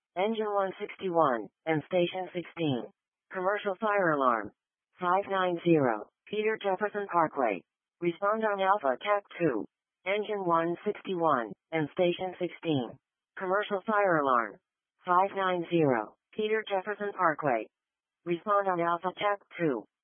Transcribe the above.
Engine 161, and Station 16. Commercial fire alarm. 590, Peter Jefferson Parkway. Respond on Alpha TAC 2. Engine 161, and Station 16. Commercial fire alarm. 590, Peter Jefferson Parkway. Respond on Alpha TAC 2.